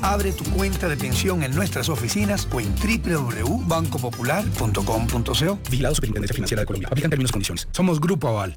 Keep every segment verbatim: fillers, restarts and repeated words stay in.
Abre tu cuenta de pensión en nuestras oficinas o en doble u doble u doble u punto banco popular punto com punto co. Vigilado Superintendencia Financiera de Colombia. Aplican términos y condiciones. Somos Grupo Aval.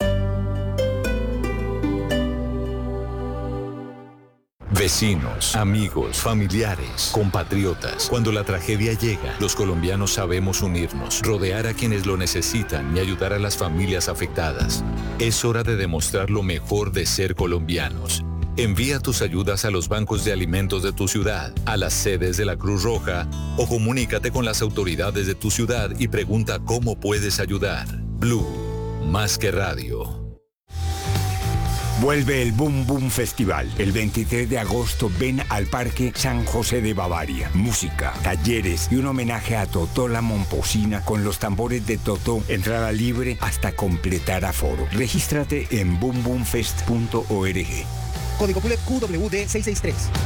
Vecinos, amigos, familiares, compatriotas. Cuando la tragedia llega, los colombianos sabemos unirnos, rodear a quienes lo necesitan y ayudar a las familias afectadas. Es hora de demostrar lo mejor de ser colombianos. Envía tus ayudas a los bancos de alimentos de tu ciudad, a las sedes de la Cruz Roja o comunícate con las autoridades de tu ciudad y pregunta cómo puedes ayudar. Blue, más que radio. Vuelve el Boom Boom Festival. El veintitrés de agosto ven al Parque San José de Bavaria. Música, talleres y un homenaje a Totó la Momposina con los tambores de Totó. Entrada libre hasta completar aforo. Regístrate en boom boom fest punto org. Código P U L E Q W D seiscientos sesenta y tres.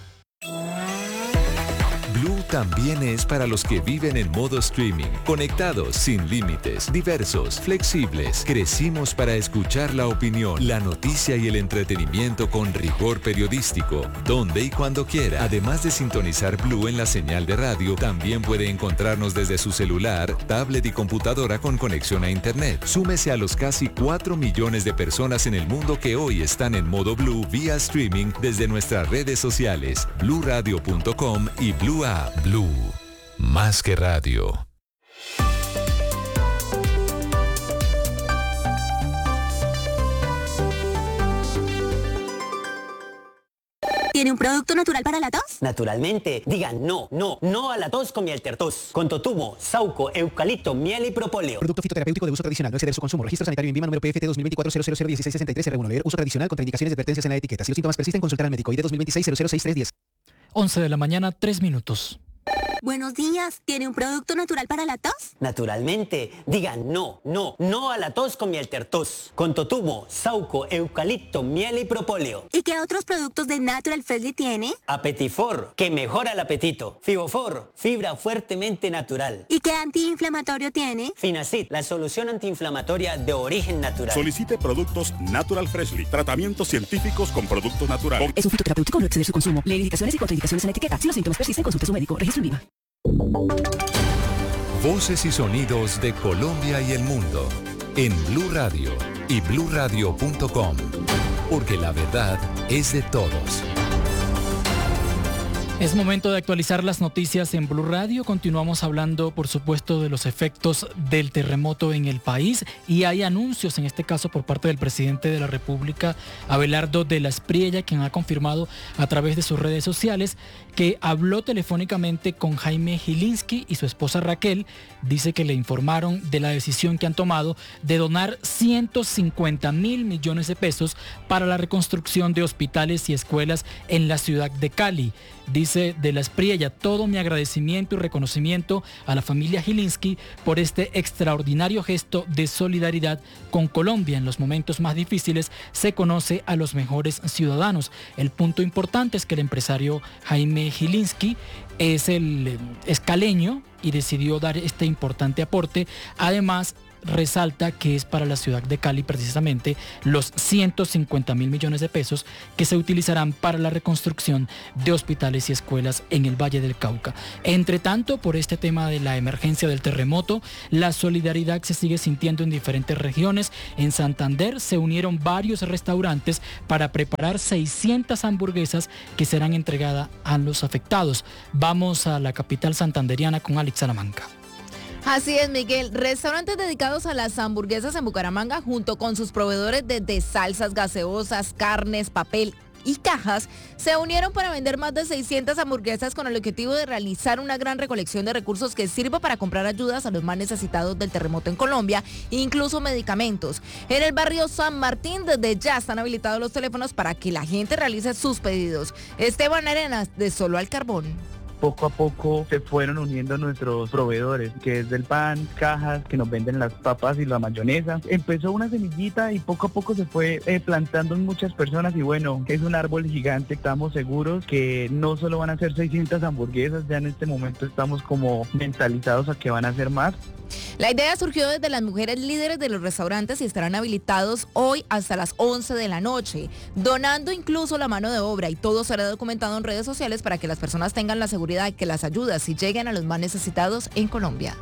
Blue también es para los que viven en modo streaming, conectados sin límites, diversos, flexibles. Crecimos para escuchar la opinión, la noticia y el entretenimiento con rigor periodístico, donde y cuando quiera. Además de sintonizar Blue en la señal de radio, también puede encontrarnos desde su celular, tablet y computadora con conexión a internet. Súmese a los casi cuatro millones de personas en el mundo que hoy están en modo Blue vía streaming desde nuestras redes sociales, blue radio punto com y Blue App. Blue, más que radio. ¿Tiene un producto natural para la tos? Naturalmente. Digan no, no, no a la tos con Mieltertos. Con totumo, sauco, eucalipto, miel y propóleo. Producto fitoterapéutico de uso tradicional. No exceder su consumo. Registro sanitario INVIMA número P F T dos mil veinticuatro cero cero cero dieciséis sesenta y tres R uno. Leer uso tradicional. Contraindicaciones y advertencias en la etiqueta. Si los síntomas persisten, consultar al médico. I D dos mil veintiséis cero cero seis tres diez. once de la mañana, tres minutos. Buenos días. ¿Tiene un producto natural para la tos? Naturalmente. Digan no, no, no a la tos con Mieltertos. Con totumo, sauco, eucalipto, miel y propóleo. ¿Y qué otros productos de Natural Freshly tiene? Apetifor, que mejora el apetito. Fibofor, fibra fuertemente natural. ¿Y qué antiinflamatorio tiene? Finacid, la solución antiinflamatoria de origen natural. Solicite productos Natural Freshly. Tratamientos científicos con productos naturales. Es un fitoterapéutico, no exceder su consumo. Lee indicaciones y contraindicaciones en la etiqueta. Si los síntomas persisten, consulte a su médico. Registro INVIMA. Voces y sonidos de Colombia y el mundo en Blue Radio y blue radio punto com, porque la verdad es de todos. Es momento de actualizar las noticias en Blue Radio. Continuamos hablando, por supuesto, de los efectos del terremoto en el país y hay anuncios, en este caso por parte del presidente de la República, Abelardo de la Espriella, quien ha confirmado a través de sus redes sociales que habló telefónicamente con Jaime Gilinski y su esposa Raquel. Dice que le informaron de la decisión que han tomado de donar ciento cincuenta mil millones de pesos para la reconstrucción de hospitales y escuelas en la ciudad de Cali. Dice de la Espriella: todo mi agradecimiento y reconocimiento a la familia Gilinski por este extraordinario gesto de solidaridad con Colombia. En los momentos más difíciles se conoce a los mejores ciudadanos. El punto importante es que el empresario Jaime Gilinski es el escaleño y decidió dar este importante aporte. Además, resalta que es para la ciudad de Cali precisamente los ciento cincuenta mil millones de pesos que se utilizarán para la reconstrucción de hospitales y escuelas en el Valle del Cauca. Entre tanto, por este tema de la emergencia del terremoto, la solidaridad se sigue sintiendo en diferentes regiones. En Santander se unieron varios restaurantes para preparar seiscientas hamburguesas que serán entregadas a los afectados. Vamos a la capital santanderiana con Alex Salamanca. Así es, Miguel. Restaurantes dedicados a las hamburguesas en Bucaramanga, junto con sus proveedores de, de salsas, gaseosas, carnes, papel y cajas, se unieron para vender más de seiscientas hamburguesas con el objetivo de realizar una gran recolección de recursos que sirva para comprar ayudas a los más necesitados del terremoto en Colombia, incluso medicamentos. En el barrio San Martín, desde ya están habilitados los teléfonos para que la gente realice sus pedidos. Esteban Arenas, de Solo al Carbón. poco a poco se fueron uniendo nuestros proveedores, que es del pan, cajas, que nos venden las papas y la mayonesa. Empezó una semillita y poco a poco se fue eh, plantando en muchas personas y bueno, es un árbol gigante. Estamos seguros que no solo van a ser seiscientas hamburguesas, ya en este momento estamos como mentalizados a que van a ser más. La idea surgió desde las mujeres líderes de los restaurantes y estarán habilitados hoy hasta las once de la noche, donando incluso la mano de obra, y todo será documentado en redes sociales para que las personas tengan la seguridad de que las ayudas sí lleguen a los más necesitados en Colombia.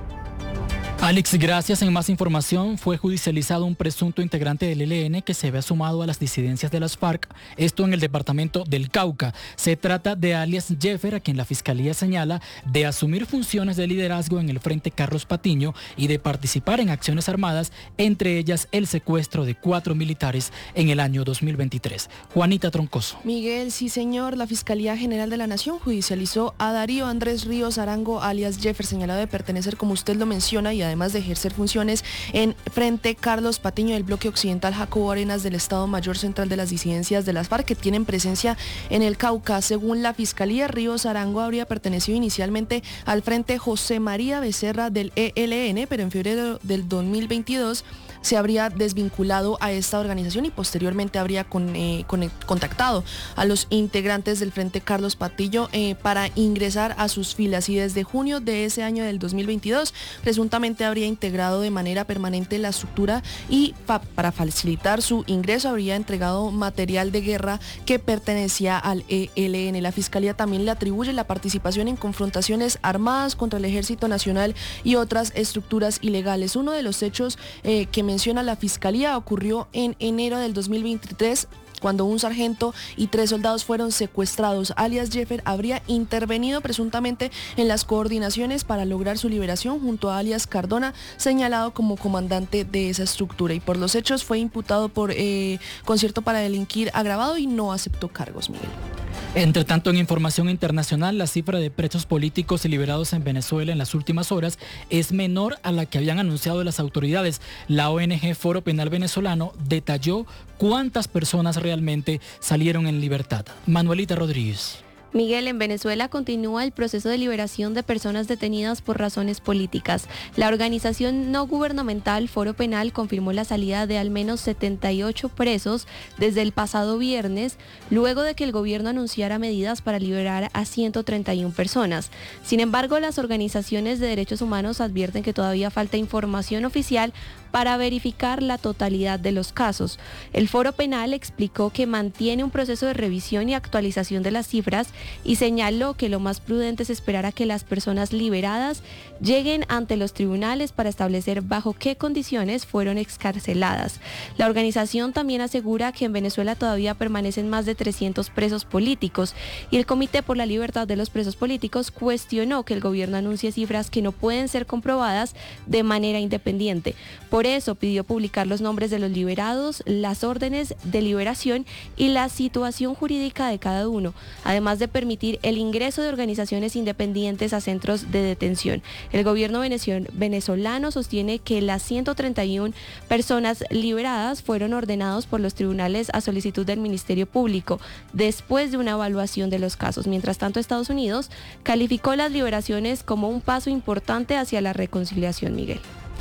Alex, gracias. En más información, fue judicializado un presunto integrante del E L N que se había sumado a las disidencias de las FARC, esto en el departamento del Cauca. Se trata de alias Jeffer, a quien la Fiscalía señala de asumir funciones de liderazgo en el Frente Carlos Patiño y de participar en acciones armadas, entre ellas el secuestro de cuatro militares en el año dos mil veintitrés. Juanita Troncoso. Miguel, sí señor, la Fiscalía General de la Nación judicializó a Darío Andrés Ríos Arango, alias Jeffer, señalado de pertenecer, como usted lo menciona, y además de ejercer funciones en Frente Carlos Patiño del bloque occidental Jacobo Arenas del Estado Mayor Central de las disidencias de las FARC, que tienen presencia en el Cauca. Según la Fiscalía, Ríos Arango habría pertenecido inicialmente al Frente José María Becerra del E L N, pero en febrero del dos mil veintidós se habría desvinculado a esta organización y posteriormente habría con, eh, con, contactado a los integrantes del Frente Carlos Patiño eh, para ingresar a sus filas, y desde junio de ese año del dos mil veintidós presuntamente habría integrado de manera permanente la estructura y pa- para facilitar su ingreso habría entregado material de guerra que pertenecía al E L N. La Fiscalía también le atribuye la participación en confrontaciones armadas contra el Ejército Nacional y otras estructuras ilegales. Uno de los hechos eh, que menciona la Fiscalía ocurrió en enero del dos mil veintitrés, cuando un sargento y tres soldados fueron secuestrados. Alias Jeffer habría intervenido presuntamente en las coordinaciones para lograr su liberación junto a alias Cardona, señalado como comandante de esa estructura, y por los hechos fue imputado por eh, concierto para delinquir agravado y no aceptó cargos, Miguel. Entre tanto, en información internacional, la cifra de presos políticos liberados en Venezuela en las últimas horas es menor a la que habían anunciado las autoridades. La O N G Foro Penal Venezolano detalló cuántas personas realmente salieron en libertad. Manuelita Rodríguez. Miguel, en Venezuela continúa el proceso de liberación de personas detenidas por razones políticas. La organización no gubernamental Foro Penal confirmó la salida de al menos setenta y ocho presos desde el pasado viernes, luego de que el gobierno anunciara medidas para liberar a ciento treinta y una personas. Sin embargo, las organizaciones de derechos humanos advierten que todavía falta información oficial para verificar la totalidad de los casos. El Foro Penal explicó que mantiene un proceso de revisión y actualización de las cifras y señaló que lo más prudente es esperar a que las personas liberadas lleguen ante los tribunales para establecer bajo qué condiciones fueron excarceladas. La organización también asegura que en Venezuela todavía permanecen más de trescientos presos políticos, y el Comité por la Libertad de los Presos Políticos cuestionó que el gobierno anuncie cifras que no pueden ser comprobadas de manera independiente. Por eso pidió publicar los nombres de los liberados, las órdenes de liberación y la situación jurídica de cada uno, además de permitir el ingreso de organizaciones independientes a centros de detención. El gobierno venezolano sostiene que las ciento treinta y una personas liberadas fueron ordenados por los tribunales a solicitud del Ministerio Público después de una evaluación de los casos. Mientras tanto, Estados Unidos calificó las liberaciones como un paso importante hacia la reconciliación, Miguel.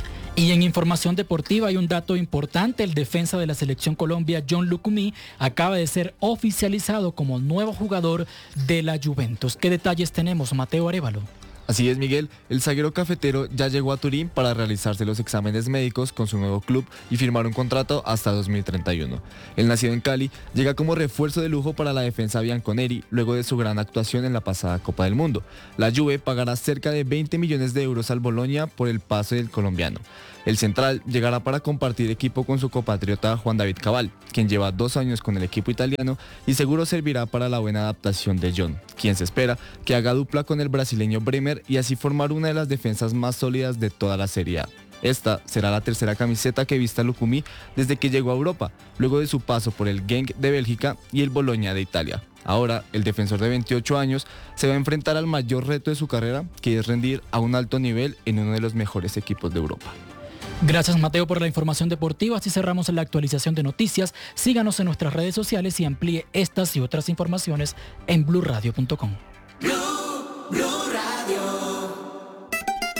Y en información deportiva hay un dato importante: el defensa de la selección Colombia, John Lucumí, acaba de ser oficializado como nuevo jugador de la Juventus. ¿Qué detalles tenemos, Mateo Arévalo? Así es, Miguel, el zaguero cafetero ya llegó a Turín para realizarse los exámenes médicos con su nuevo club y firmar un contrato hasta dos mil treinta y uno. El nacido en Cali llega como refuerzo de lujo para la defensa bianconeri luego de su gran actuación en la pasada Copa del Mundo. La Juve pagará cerca de veinte millones de euros al Bologna por el pase del colombiano. El central llegará para compartir equipo con su compatriota Juan David Cabal, quien lleva dos años con el equipo italiano y seguro servirá para la buena adaptación de John, quien se espera que haga dupla con el brasileño Bremer y así formar una de las defensas más sólidas de toda la Serie A. Esta será la tercera camiseta que vista Lucumí desde que llegó a Europa, luego de su paso por el Genk de Bélgica y el Bologna de Italia. Ahora, el defensor de veintiocho años se va a enfrentar al mayor reto de su carrera, que es rendir a un alto nivel en uno de los mejores equipos de Europa. Gracias, Mateo, por la información deportiva. Así cerramos la actualización de noticias. Síganos en nuestras redes sociales y amplíe estas y otras informaciones en blue radio punto com. Blue.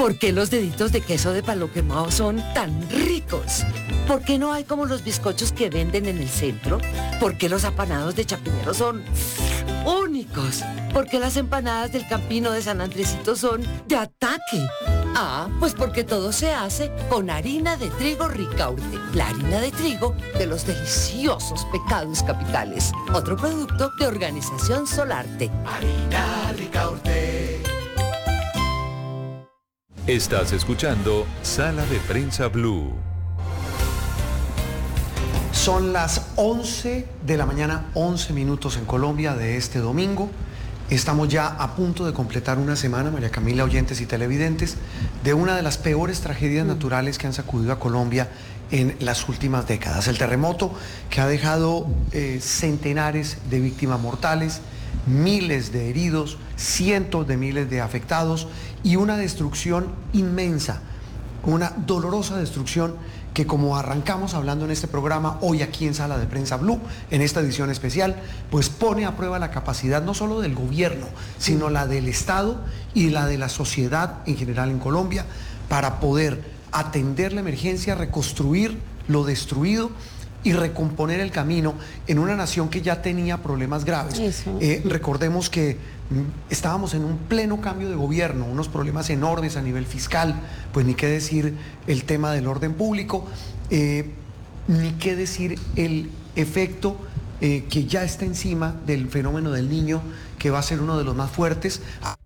¿Por qué los deditos de queso de palo quemado son tan ricos? ¿Por qué no hay como los bizcochos que venden en el centro? ¿Por qué los apanados de Chapinero son únicos? ¿Por qué las empanadas del Campino de San Andresito son de ataque? Ah, pues porque todo se hace con harina de trigo Ricaurte, la harina de trigo de los deliciosos pecados capitales. Otro producto de Organización Solarte. Harina Ricaurte. Estás escuchando Sala de Prensa Blue. Son las once de la mañana, once minutos en Colombia de este domingo. Estamos ya a punto de completar una semana, María Camila, oyentes y televidentes, de una de las peores tragedias naturales que han sacudido a Colombia en las últimas décadas. El terremoto que ha dejado eh, centenares de víctimas mortales, miles de heridos, cientos de miles de afectados y una destrucción inmensa, una dolorosa destrucción que, como arrancamos hablando en este programa hoy aquí en Sala de Prensa Blue, en esta edición especial, pues pone a prueba la capacidad no solo del gobierno, sino la del Estado y la de la sociedad en general en Colombia para poder atender la emergencia, reconstruir lo destruido y recomponer el camino en una nación que ya tenía problemas graves. Eh, recordemos que estábamos en un pleno cambio de gobierno, unos problemas enormes a nivel fiscal, pues ni qué decir el tema del orden público, eh, ni qué decir el efecto eh, que ya está encima del fenómeno del Niño, que va a ser uno de los más fuertes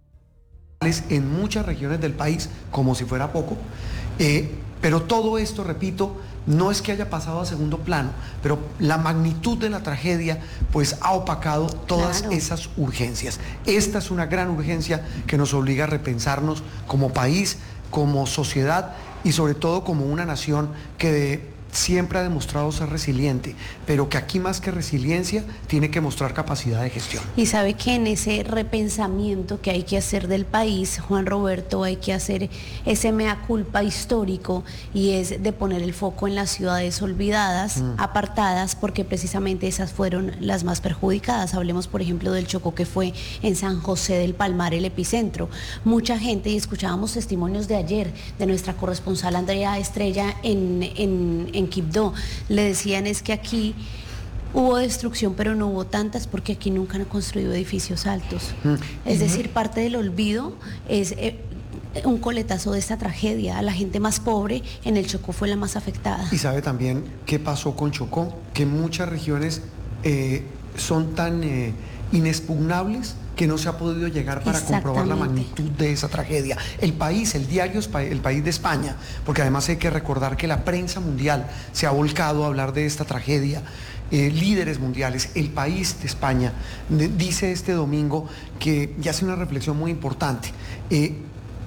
en muchas regiones del país, como si fuera poco. Eh, pero todo esto, repito, no es que haya pasado a segundo plano, pero la magnitud de la tragedia pues ha opacado todas claro. esas urgencias. Esta es una gran urgencia que nos obliga a repensarnos como país, como sociedad y sobre todo como una nación que de, siempre ha demostrado ser resiliente, pero que aquí más que resiliencia tiene que mostrar capacidad de gestión. Y sabe que en ese repensamiento que hay que hacer del país, Juan Roberto, hay que hacer ese mea culpa histórico y es de poner el foco en las ciudades olvidadas, mm. apartadas, porque precisamente esas fueron las más perjudicadas. Hablemos, por ejemplo, del Chocó, que fue en San José del Palmar el epicentro. Mucha gente, y escuchábamos testimonios de ayer de nuestra corresponsal Andrea Estrella en, en, en Quibdó, le decían es que aquí hubo destrucción, pero no hubo tantas porque aquí nunca han construido edificios altos. Mm. Es decir, parte del olvido es eh, un coletazo de esta tragedia. A la gente más pobre en el Chocó fue la más afectada. Y sabe también qué pasó con Chocó, que muchas regiones eh, son tan eh, inexpugnables que no se ha podido llegar para comprobar la magnitud de esa tragedia. El país, el diario El País de España, porque además hay que recordar que la prensa mundial se ha volcado a hablar de esta tragedia, eh, líderes mundiales, El País de España de, dice este domingo que, y hace una reflexión muy importante, eh,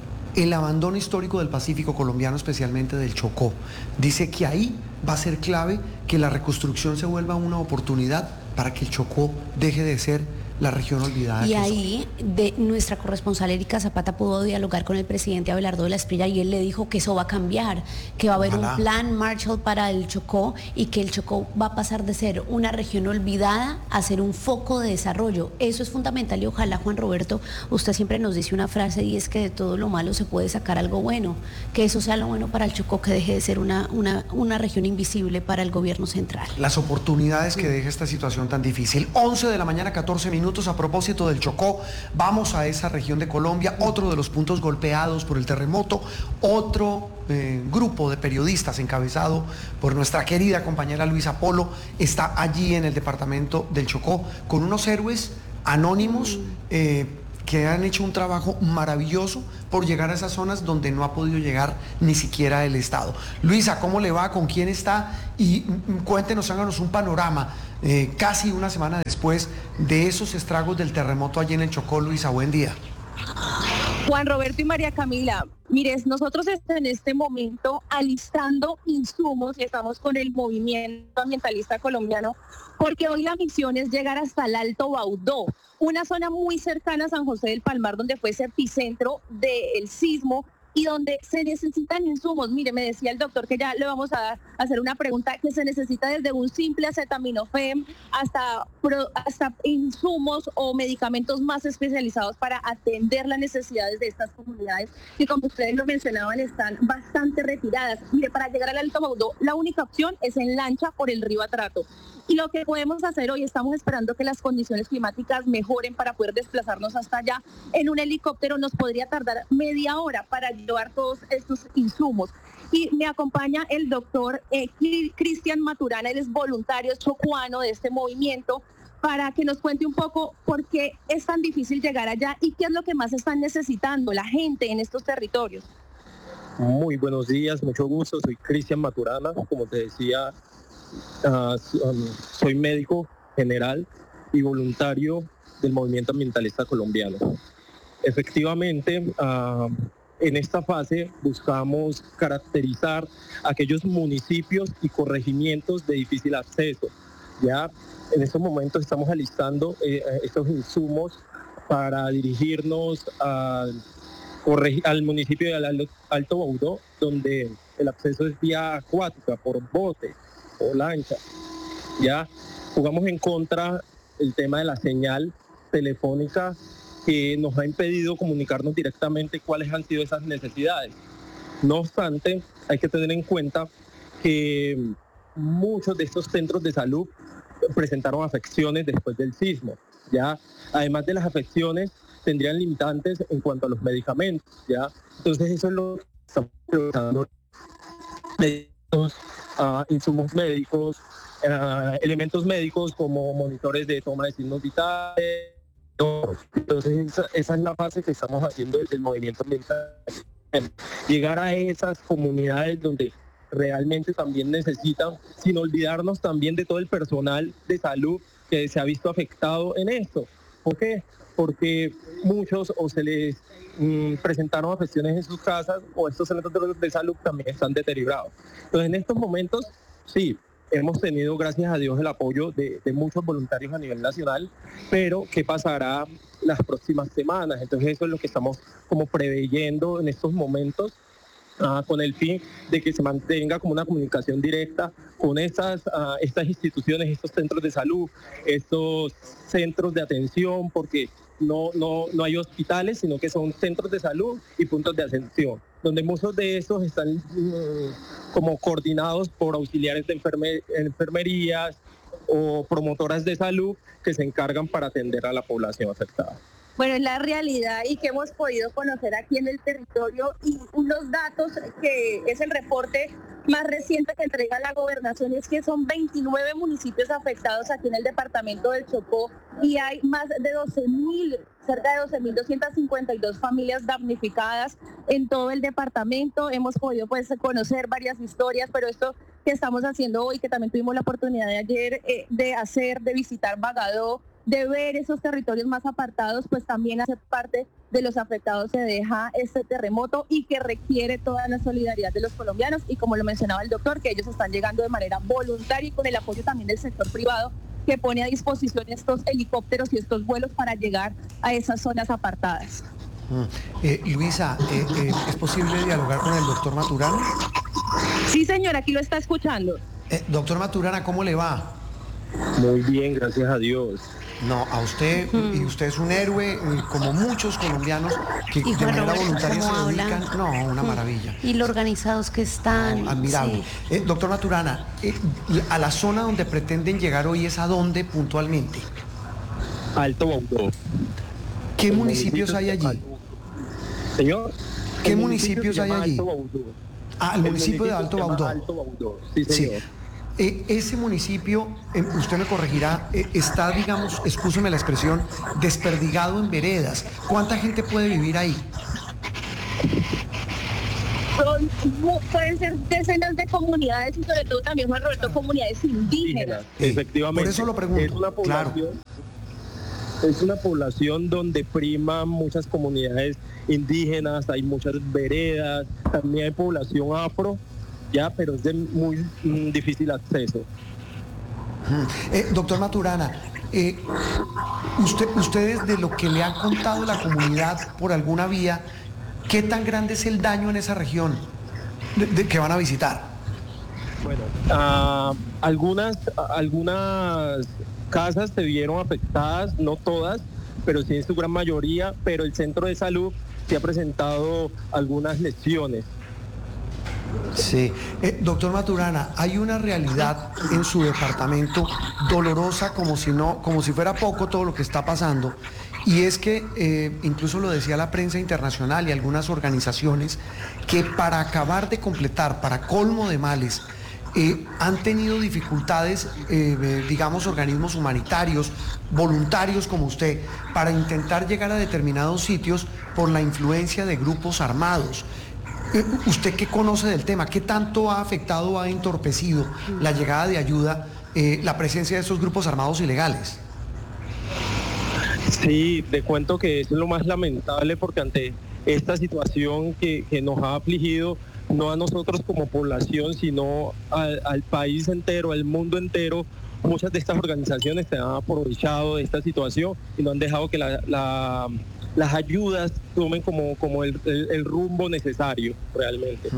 el abandono histórico del Pacífico colombiano, especialmente del Chocó, dice que ahí va a ser clave que la reconstrucción se vuelva una oportunidad para que el Chocó deje de ser la región olvidada. Y ahí de, nuestra corresponsal Erika Zapata pudo dialogar con el presidente Abelardo de la Espriella y él le dijo que eso va a cambiar, que va a haber Ojalá. un plan Marshall para el Chocó y que el Chocó va a pasar de ser una región olvidada a ser un foco de desarrollo. Eso es fundamental y ojalá, Juan Roberto, usted siempre nos dice una frase y es que de todo lo malo se puede sacar algo bueno, que eso sea lo bueno para el Chocó, que deje de ser una, una, una región invisible para el gobierno central. Las oportunidades que deja esta situación tan difícil. once de la mañana, catorce minutos. A propósito del Chocó, vamos a esa región de Colombia, otro de los puntos golpeados por el terremoto, otro eh, grupo de periodistas encabezado por nuestra querida compañera Luisa Polo, está allí en el departamento del Chocó con unos héroes anónimos eh, que han hecho un trabajo maravilloso por llegar a esas zonas donde no ha podido llegar ni siquiera el Estado. Luisa, ¿cómo le va? ¿Con quién está? Y mm, cuéntenos, háganos un panorama eh, casi una semana después de esos estragos del terremoto allí en el Chocó. Luisa, buen día. Juan Roberto y María Camila, mires, nosotros en este momento alistando insumos y estamos con el movimiento ambientalista colombiano porque hoy la misión es llegar hasta el Alto Baudó, una zona muy cercana a San José del Palmar donde fue ese epicentro del sismo y donde se necesitan insumos. Mire, me decía el doctor que ya le vamos a, dar, a hacer una pregunta, que se necesita desde un simple acetaminofén hasta, pro, hasta insumos o medicamentos más especializados para atender las necesidades de estas comunidades que, como ustedes lo mencionaban, están bastante retiradas. Mire, para llegar al Alto Baudó, la única opción es en lancha por el río Atrato. Y lo que podemos hacer hoy, estamos esperando que las condiciones climáticas mejoren para poder desplazarnos hasta allá. En un helicóptero nos podría tardar media hora para llevar todos estos insumos. Y me acompaña el doctor eh, Cristian Maturana, él es voluntario chocuano de este movimiento, para que nos cuente un poco por qué es tan difícil llegar allá y qué es lo que más están necesitando la gente en estos territorios. Muy buenos días, mucho gusto, soy Cristian Maturana, como te decía, Uh, um, soy médico general y voluntario del movimiento ambientalista colombiano. Efectivamente, uh, en esta fase buscamos caracterizar aquellos municipios y corregimientos de difícil acceso. Ya en estos momentos estamos alistando eh, estos insumos para dirigirnos a, al municipio de Alto Baudó, donde el acceso es vía acuática, por bote o lancha. Ya jugamos en contra el tema de la señal telefónica que nos ha impedido comunicarnos directamente cuáles han sido esas necesidades. No obstante, hay que tener en cuenta que muchos de estos centros de salud presentaron afecciones después del sismo. Ya, además de las afecciones, tendrían limitantes en cuanto a los medicamentos. Ya, entonces eso es lo que estamos priorizando. Uh, insumos médicos, uh, elementos médicos como monitores de toma de signos vitales. Entonces esa, esa es la fase que estamos haciendo desde el movimiento ambiental. Llegar a esas comunidades donde realmente también necesitan, sin olvidarnos también de todo el personal de salud que se ha visto afectado en esto. ¿Por qué? Porque muchos o se les mm, presentaron afecciones en sus casas o estos centros de salud también están deteriorados. Entonces en estos momentos, sí, hemos tenido, gracias a Dios, el apoyo de, de muchos voluntarios a nivel nacional, pero ¿qué pasará las próximas semanas? Entonces eso es lo que estamos como preveyendo en estos momentos, Uh, con el fin de que se mantenga como una comunicación directa con estas, uh, estas instituciones, estos centros de salud, estos centros de atención, porque no, no, no hay hospitales, sino que son centros de salud y puntos de atención, donde muchos de estos están um, como coordinados por auxiliares de enferme, enfermerías o promotoras de salud que se encargan para atender a la población afectada. Bueno, es la realidad y que hemos podido conocer aquí en el territorio, y unos datos que es el reporte más reciente que entrega la gobernación es que son veintinueve municipios afectados aquí en el departamento del Chocó y hay más de doce mil, cerca de doce mil doscientas cincuenta y dos familias damnificadas en todo el departamento. Hemos podido pues conocer varias historias, pero esto que estamos haciendo hoy, que también tuvimos la oportunidad de ayer eh, de hacer, de visitar Bagadó, de ver esos territorios más apartados, pues también hace parte de los afectados se deja este terremoto y que requiere toda la solidaridad de los colombianos, y como lo mencionaba el doctor, que ellos están llegando de manera voluntaria y con el apoyo también del sector privado que pone a disposición estos helicópteros y estos vuelos para llegar a esas zonas apartadas. Mm. Eh, Luisa, eh, eh, ¿es posible dialogar con el doctor Maturana? Sí, señora, aquí lo está escuchando. Eh, doctor Maturana, ¿cómo le va? Muy bien, gracias a Dios. No, a usted, y usted es un héroe, como muchos colombianos que de manera voluntaria se dedican. No, una maravilla. Y los organizados que están. No, admirable. Sí. Eh, doctor Maturana, eh, a la zona donde pretenden llegar hoy, ¿es a dónde puntualmente? Alto Baudó. ¿Qué municipios hay allí? Señor. ¿Qué municipios hay allí? Alto Baudó. Ah, el, el municipio, municipio de Alto Baudó. Alto Baudó, sí, señor. Sí. Eh, ese municipio, eh, usted me corregirá, eh, está, digamos, excúseme la expresión, desperdigado en veredas. ¿Cuánta gente puede vivir ahí? Son, pueden ser decenas de comunidades y sobre todo también, Juan Roberto, comunidades indígenas. Sí, efectivamente. Por eso lo pregunto. Es una población, claro. Es una población donde priman muchas comunidades indígenas, hay muchas veredas, también hay población afro, ya, pero es de muy mm, difícil acceso. Eh, doctor Maturana, eh, usted, ustedes de lo que le han contado la comunidad por alguna vía, ¿Qué tan grande es el daño en esa región de, de, que van a visitar? Bueno, uh, algunas, algunas casas se vieron afectadas, no todas, pero sí en su gran mayoría, pero el centro de salud sí ha presentado algunas lesiones. Sí. Eh, doctor Maturana, hay una realidad en su departamento dolorosa, como si no, como si fuera poco todo lo que está pasando, y es que, eh, incluso lo decía la prensa internacional y algunas organizaciones, que para acabar de completar, para colmo de males, Eh, han tenido dificultades, eh, eh, digamos, organismos humanitarios, voluntarios como usted, para intentar llegar a determinados sitios por la influencia de grupos armados. Eh, ¿Usted qué conoce del tema? ¿Qué tanto ha afectado, ha entorpecido la llegada de ayuda, eh, la presencia de estos grupos armados ilegales? Sí, te cuento que eso es lo más lamentable, porque ante esta situación que, que nos ha afligido, no a nosotros como población, sino al, al país entero, al mundo entero, muchas de estas organizaciones se han aprovechado de esta situación y no han dejado que la, la, las ayudas tomen como, como el, el, el rumbo necesario realmente.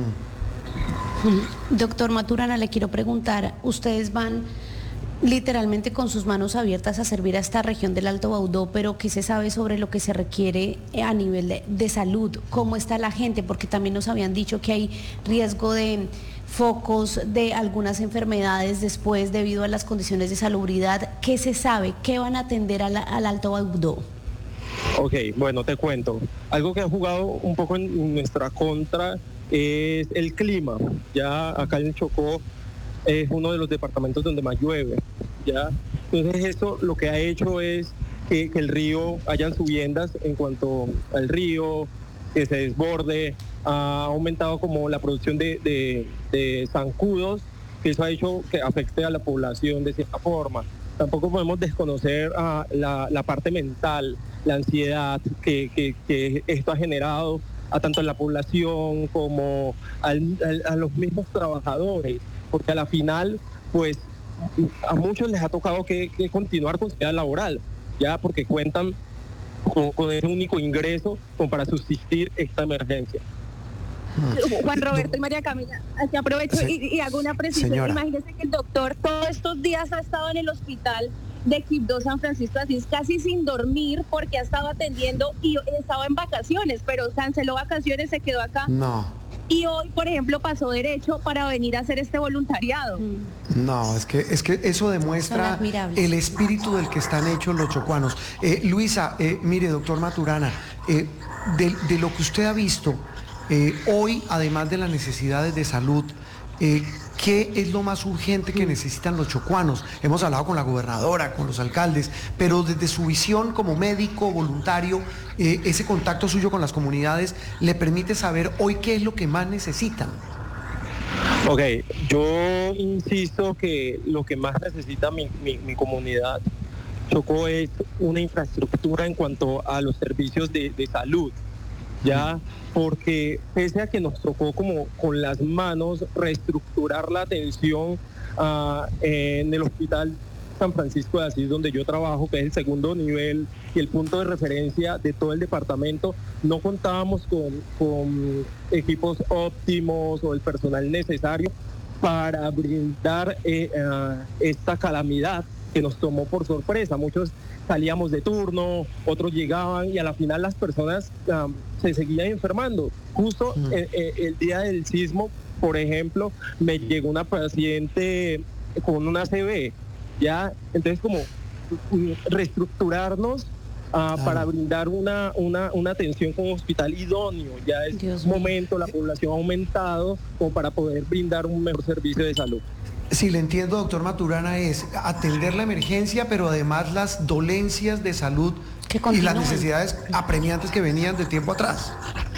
Doctor Maturana, le quiero preguntar, ustedes van literalmente con sus manos abiertas a servir a esta región del Alto Baudó, pero ¿qué se sabe sobre lo que se requiere a nivel de, de salud? ¿Cómo está la gente? Porque también nos habían dicho que hay riesgo de focos de algunas enfermedades después debido a las condiciones de salubridad. ¿Qué se sabe? ¿Qué van a atender al, al Alto Baudó? Ok, bueno, te cuento. Algo que ha jugado un poco en nuestra contra es el clima. Ya acá en Chocó es uno de los departamentos donde más llueve, ¿ya? Entonces eso lo que ha hecho es que, que el río hayan subiendas en cuanto al río, que se desborde, ha aumentado como la producción de, de, de zancudos, que eso ha hecho que afecte a la población de cierta forma. Tampoco podemos desconocer uh, la, la parte mental, la ansiedad que, que, que esto ha generado a tanto en la población como al, al, a los mismos trabajadores, porque a la final, pues, a muchos les ha tocado que, que continuar con su vida laboral, ya porque cuentan con, con ese único ingreso como para subsistir esta emergencia. Juan Roberto y María Camila, aquí aprovecho sí. y, y hago una precisión. Señora. Imagínense que el doctor todos estos días ha estado en el hospital de Quibdó San Francisco de Asís casi sin dormir porque ha estado atendiendo y estaba en vacaciones, pero canceló vacaciones, se quedó acá. No. Y hoy, por ejemplo, pasó derecho para venir a hacer este voluntariado. No, es que, es que eso demuestra el espíritu del que están hechos los chocuanos. Eh, Luisa, eh, mire, doctor Maturana, eh, de, de lo que usted ha visto, eh, hoy, además de las necesidades de salud, eh, ¿qué es lo más urgente que necesitan los chocuanos? Hemos hablado con la gobernadora, con los alcaldes, pero desde su visión como médico, voluntario, eh, ese contacto suyo con las comunidades, ¿le permite saber hoy qué es lo que más necesitan? Ok, yo insisto que lo que más necesita mi, mi, mi comunidad, Chocó, es una infraestructura en cuanto a los servicios de, de salud, ¿ya? Porque pese a que nos tocó como con las manos reestructurar la atención uh, en el hospital San Francisco de Asís, donde yo trabajo, que es el segundo nivel y el punto de referencia de todo el departamento, no contábamos con, con equipos óptimos o el personal necesario para brindar eh, uh, esta calamidad que nos tomó por sorpresa. Muchos salíamos de turno, otros llegaban y a la final las personas um, se seguían enfermando. Justo mm. el, el día del sismo, por ejemplo, me llegó una paciente con una A C V, ¿ya? Entonces como reestructurarnos uh, ah. para brindar una, una, una atención con un hospital idóneo. Ya es Dios momento, mío. La población ha aumentado como para poder brindar un mejor servicio de salud. Si le entiendo, doctor Maturana, es atender la emergencia, pero además las dolencias de salud y las necesidades apremiantes que venían de tiempo atrás.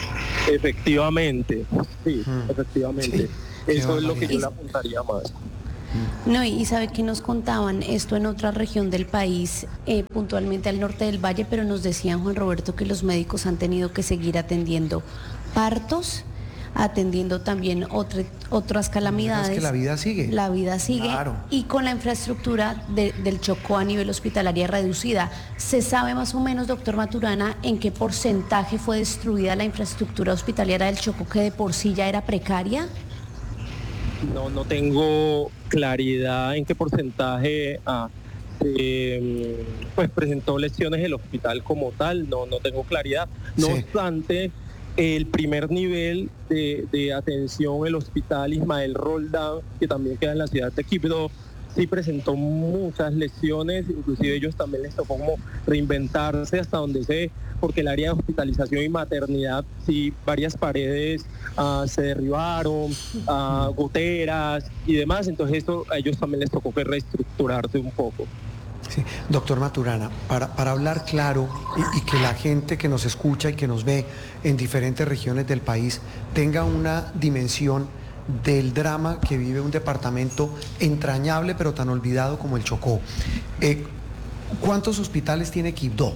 Efectivamente, sí, hmm. efectivamente. Sí. Eso es lo que yo le apuntaría más. No, y sabe que nos contaban esto en otra región del país, eh, puntualmente al norte del valle, pero nos decían, Juan Roberto, que los médicos han tenido que seguir atendiendo partos atendiendo también otra, otras calamidades. Es que la vida sigue. La vida sigue. Claro. Y con la infraestructura de, del Chocó a nivel hospitalaria reducida. ¿Se sabe más o menos, doctor Maturana, en qué porcentaje fue destruida la infraestructura hospitalaria del Chocó, que de por sí ya era precaria? No, no tengo claridad en qué porcentaje ah, eh, pues presentó lesiones el hospital como tal, no, no tengo claridad. No sí. obstante, el primer nivel de, de atención, el hospital Ismael Roldán, que también queda en la ciudad de Quibdó, sí presentó muchas lesiones, inclusive ellos también les tocó como reinventarse hasta donde sé, porque el área de hospitalización y maternidad, sí, varias paredes uh, se derribaron, uh, goteras y demás, entonces esto a ellos también les tocó que reestructurarse un poco. Sí. Doctor Maturana, para, para hablar claro y, y que la gente que nos escucha y que nos ve en diferentes regiones del país tenga una dimensión del drama que vive un departamento entrañable pero tan olvidado como el Chocó. Eh, ¿Cuántos hospitales tiene Quibdó?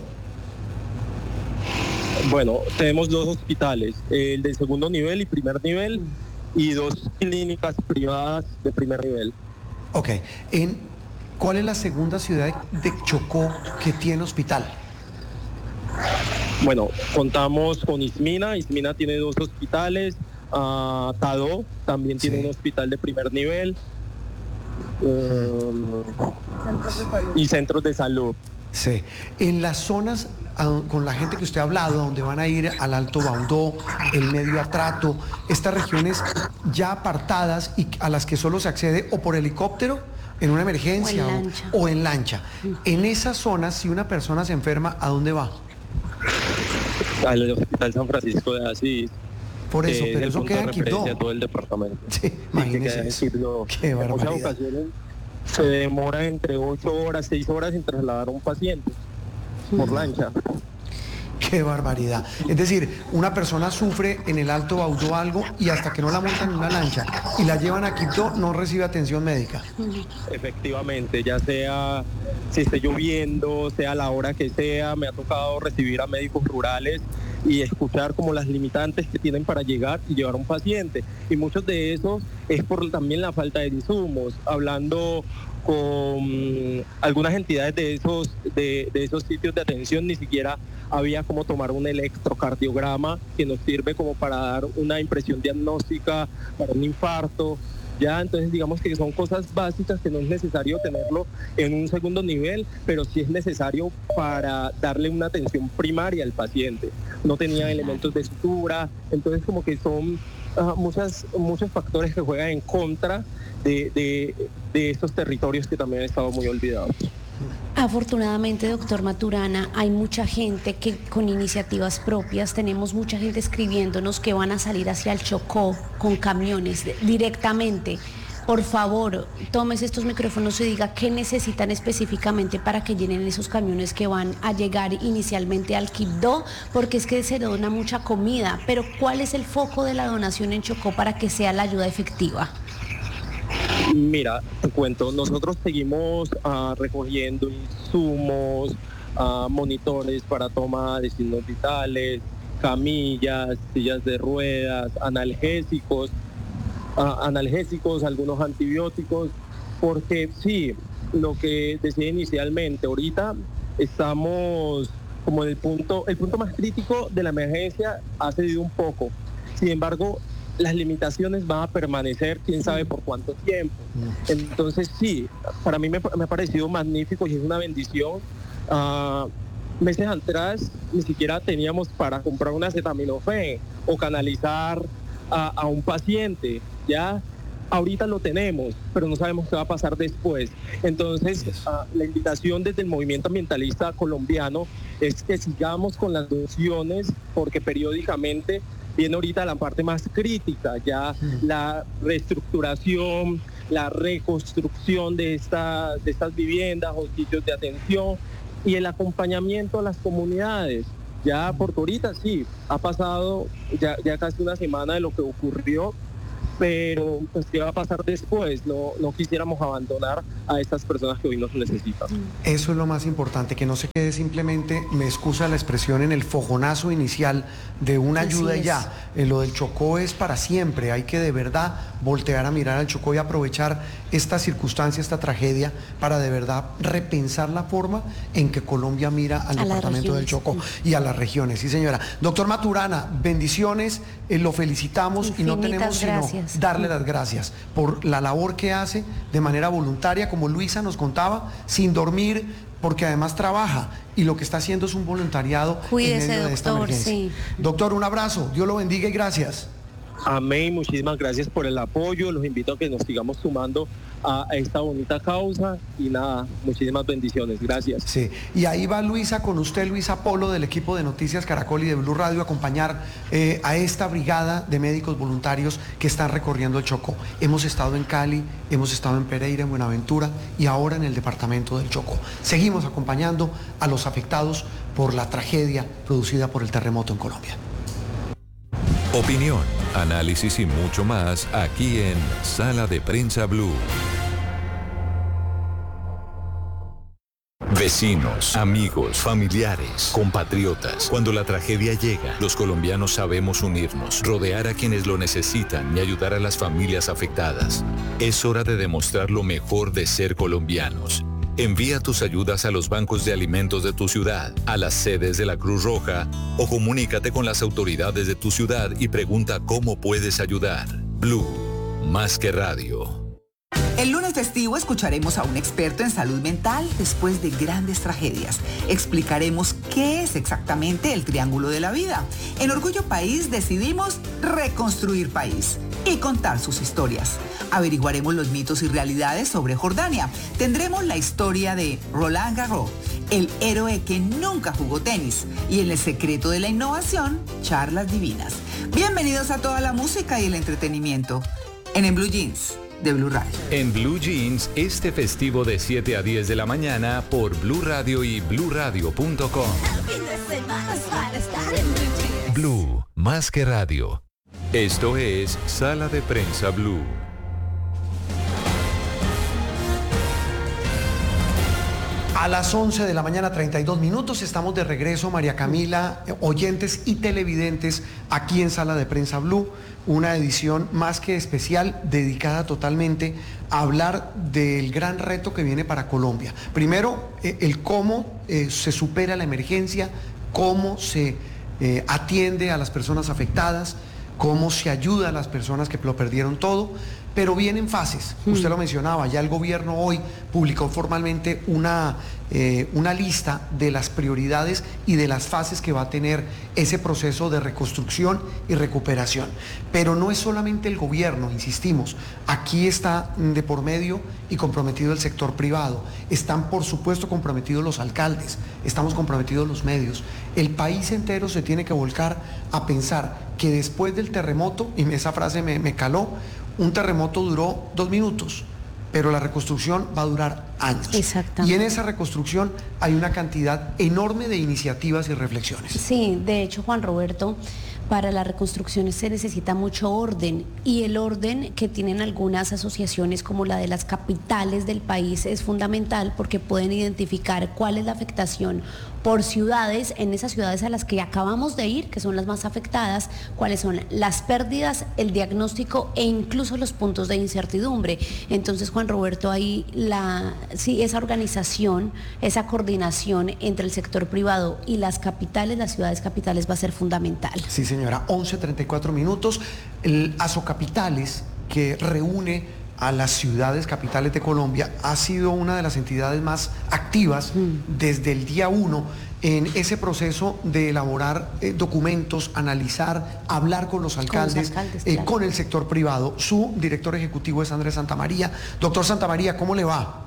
Bueno, tenemos dos hospitales, el de segundo nivel y primer nivel, y dos clínicas privadas de primer nivel. Ok. En, ¿Cuál es la segunda ciudad de Chocó que tiene hospital? Bueno, contamos con Ismina, Ismina tiene dos hospitales, uh, Tadó también tiene sí. un hospital de primer nivel, um, y centros de salud. Sí. En las zonas con la gente que usted ha hablado, donde van a ir al Alto Baudó, el Medio Atrato, estas regiones ya apartadas y a las que solo se accede o por helicóptero en una emergencia o en lancha, o, o en lancha. En esas zonas, si una persona se enferma, ¿a dónde va? Al Hospital San Francisco de Asís. Por eso, eh, pero eso queda en Quibdó. Todo el departamento. Sí, imagínese eso. Qué barbaridad. En muchas ocasiones se demora entre ocho horas, seis horas en trasladar a un paciente por lancha. Qué barbaridad. Es decir, una persona sufre en el Alto Baudó algo y hasta que no la montan en una lancha y la llevan a Quibdó no recibe atención médica. Efectivamente, ya sea si esté lloviendo, sea la hora que sea, me ha tocado recibir a médicos rurales y escuchar como las limitantes que tienen para llegar y llevar a un paciente. Y muchos de esos es por también la falta de insumos. Hablando con algunas entidades de esos, de, de esos sitios de atención, ni siquiera había como tomar un electrocardiograma que nos sirve como para dar una impresión diagnóstica para un infarto. Ya, entonces digamos que son cosas básicas que no es necesario tenerlo en un segundo nivel, pero sí es necesario para darle una atención primaria al paciente. No tenía elementos de sutura, entonces como que son uh, muchas, muchos factores que juegan en contra de, de, de estos territorios que también han estado muy olvidados. Afortunadamente, doctor Maturana, hay mucha gente que con iniciativas propias, tenemos mucha gente escribiéndonos que van a salir hacia el Chocó con camiones directamente. Por favor, tómese estos micrófonos y diga qué necesitan específicamente para que llenen esos camiones que van a llegar inicialmente al Quibdó, porque es que se dona mucha comida, pero ¿cuál es el foco de la donación en Chocó para que sea la ayuda efectiva? Mira, te cuento, nosotros seguimos uh, recogiendo insumos, uh, monitores para toma de signos vitales, camillas, sillas de ruedas, analgésicos, uh, analgésicos, algunos antibióticos, porque sí, lo que decía inicialmente, ahorita estamos como en el punto, el punto más crítico de la emergencia ha cedido un poco, sin embargo, las limitaciones van a permanecer, quién sabe por cuánto tiempo. Entonces sí, para mí me, me ha parecido magnífico y es una bendición. Uh, meses atrás ni siquiera teníamos para comprar una acetaminofén o canalizar a, a un paciente, ya ahorita lo tenemos, pero no sabemos qué va a pasar después. Entonces uh, la invitación desde el movimiento ambientalista colombiano es que sigamos con las donaciones, porque periódicamente viene ahorita la parte más crítica, ya la reestructuración, la reconstrucción de, esta, de estas viviendas o sitios de atención y el acompañamiento a las comunidades. Ya porque ahorita sí, ha pasado ya, ya casi una semana de lo que ocurrió pero pues qué va a pasar después. No, no quisiéramos abandonar a estas personas que hoy nos necesitan. Eso es lo más importante, que no se quede simplemente, me excusa la expresión, en el fogonazo inicial de una ayuda y ya. Eh, lo del Chocó es para siempre, hay que de verdad voltear a mirar al Chocó y aprovechar esta circunstancia, esta tragedia, para de verdad repensar la forma en que Colombia mira al A departamento del Chocó y a las regiones. Sí, señora. Doctor Maturana, bendiciones, eh, lo felicitamos. Infinitas y no tenemos gracias. sino darle las gracias por la labor que hace de manera voluntaria, como Luisa nos contaba, sin dormir, porque además trabaja y lo que está haciendo es un voluntariado. Cuídese, en medio de esta doctor, emergencia. sí. Doctor, un abrazo, Dios lo bendiga y gracias. Amén, muchísimas gracias por el apoyo, los invito a que nos sigamos sumando a esta bonita causa y nada, muchísimas bendiciones, gracias. Sí, y ahí va Luisa con usted, Luisa Polo, del equipo de Noticias Caracol y de Blue Radio, a acompañar eh, a esta brigada de médicos voluntarios que están recorriendo el Chocó. Hemos estado en Cali, hemos estado en Pereira, en Buenaventura y ahora en el departamento del Chocó. Seguimos acompañando a los afectados por la tragedia producida por el terremoto en Colombia. Opinión, análisis y mucho más aquí en Sala de Prensa Blue. Vecinos, amigos, familiares, compatriotas. Cuando la tragedia llega, los colombianos sabemos unirnos, rodear a quienes lo necesitan y ayudar a las familias afectadas. Es hora de demostrar lo mejor de ser colombianos. Envía tus ayudas a los bancos de alimentos de tu ciudad, a las sedes de la Cruz Roja o comunícate con las autoridades de tu ciudad y pregunta cómo puedes ayudar. Blue, más que radio. El lunes festivo escucharemos a un experto en salud mental después de grandes tragedias. Explicaremos qué es exactamente el triángulo de la vida. En Orgullo País decidimos reconstruir país y contar sus historias. Averiguaremos los mitos y realidades sobre Jordania. Tendremos la historia de Roland Garros, el héroe que nunca jugó tenis. Y en el secreto de la innovación, charlas divinas. Bienvenidos a toda la música y el entretenimiento en En Blue Jeans de Blue Radio. En Blue Jeans, este festivo de siete a diez de la mañana por Blue Radio y blue radio punto com. Blue, más que radio. Esto es Sala de Prensa Blue. A las once de la mañana, treinta y dos minutos, estamos de regreso, María Camila, oyentes y televidentes, aquí en Sala de Prensa Blue, una edición más que especial, dedicada totalmente a hablar del gran reto que viene para Colombia. Primero, eh, el cómo eh, se supera la emergencia, cómo se eh, atiende a las personas afectadas, cómo se ayuda a las personas que lo perdieron todo, pero vienen fases. Usted lo mencionaba, ya el gobierno hoy publicó formalmente una, eh, una lista de las prioridades y de las fases que va a tener ese proceso de reconstrucción y recuperación. Pero no es solamente el gobierno, insistimos, aquí está de por medio y comprometido el sector privado, están por supuesto comprometidos los alcaldes, estamos comprometidos los medios. El país entero se tiene que volcar a pensar que después del terremoto, y esa frase me, me caló, un terremoto duró dos minutos, pero la reconstrucción va a durar años. Exactamente. Y en esa reconstrucción hay una cantidad enorme de iniciativas y reflexiones. Sí, de hecho, Juan Roberto, para la reconstrucción se necesita mucho orden, y el orden que tienen algunas asociaciones como la de las capitales del país es fundamental porque pueden identificar cuál es la afectación por ciudades, en esas ciudades a las que acabamos de ir, que son las más afectadas, cuáles son las pérdidas, el diagnóstico e incluso los puntos de incertidumbre. Entonces, Juan Roberto, ahí la, sí, esa organización, esa coordinación entre el sector privado y las capitales, las ciudades capitales, va a ser fundamental. Sí, señora, once treinta y cuatro minutos, el Asocapitales, que reúne a las ciudades capitales de Colombia, ha sido una de las entidades más activas mm. desde el día uno en ese proceso de elaborar eh, documentos, analizar, hablar con los alcaldes, con, los alcaldes, eh, claro. con el sector privado. Su director ejecutivo es Andrés Santamaría. Doctor Santamaría, ¿cómo le va?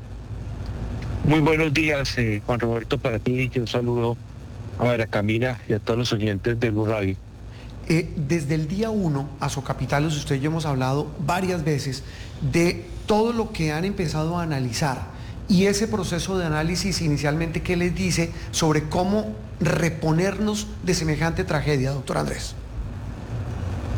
Muy buenos días, eh, Juan Roberto, para ti, y un saludo a María Camila y a todos los oyentes de Blue Radio. Eh, desde el día uno, Asocapitales, usted y yo hemos hablado varias veces de todo lo que han empezado a analizar y ese proceso de análisis inicialmente, ¿qué les dice sobre cómo reponernos de semejante tragedia, doctor Andrés?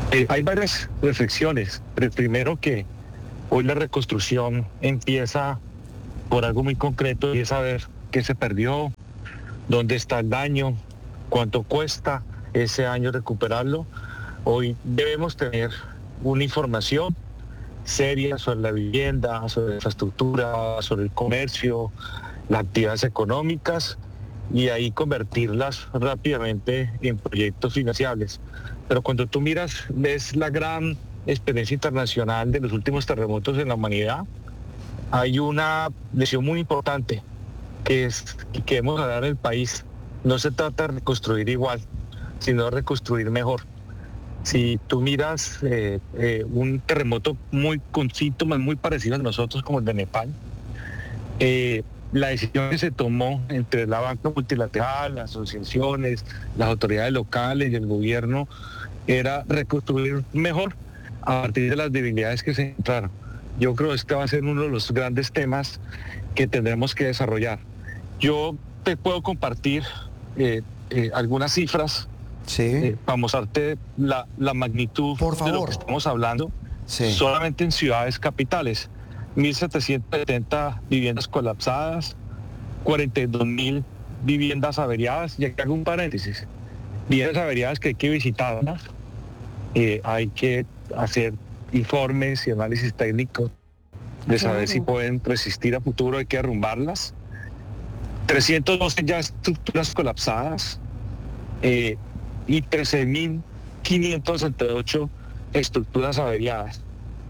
Eh, hay varias reflexiones. Pero primero que hoy la reconstrucción empieza por algo muy concreto y es saber qué se perdió, dónde está el daño, cuánto cuesta ese año recuperarlo. Hoy debemos tener una información seria sobre la vivienda, sobre la infraestructura, sobre el comercio, las actividades económicas y ahí convertirlas rápidamente en proyectos financiables. Pero cuando tú miras, ves la gran experiencia internacional de los últimos terremotos en la humanidad, hay una lección muy importante que es que debemos dar al país. No se trata de reconstruir igual, sino de reconstruir mejor. Si tú miras eh, eh, un terremoto muy con síntomas muy parecidos a nosotros como el de Nepal, eh, la decisión que se tomó entre la banca multilateral, las asociaciones, las autoridades locales y el gobierno era reconstruir mejor a partir de las debilidades que se encontraron. Yo creo que este va a ser uno de los grandes temas que tendremos que desarrollar. Yo te puedo compartir eh, eh, algunas cifras sí. eh, para mostrarte la, la magnitud Por favor. de lo que estamos hablando. Sí. Solamente en ciudades capitales. mil setecientas setenta viviendas colapsadas, cuarenta y dos mil viviendas averiadas. Y aquí hago un paréntesis. Viviendas averiadas que hay que visitarlas, eh, hay que hacer informes y análisis técnicos de saber si pueden resistir a futuro, hay que derrumbarlas. trescientos doce ya estructuras colapsadas eh, y trece mil quinientos sesenta y ocho estructuras averiadas.